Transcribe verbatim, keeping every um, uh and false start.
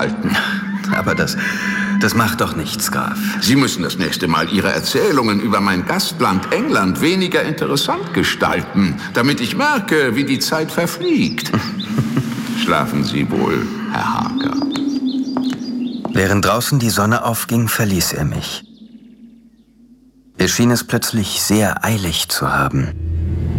gestalten. Aber das, das macht doch nichts, Graf. Sie müssen das nächste Mal Ihre Erzählungen über mein Gastland England weniger interessant gestalten, damit ich merke, wie die Zeit verfliegt. Schlafen Sie wohl, Herr Harker. Während draußen die Sonne aufging, verließ er mich. Er schien es plötzlich sehr eilig zu haben.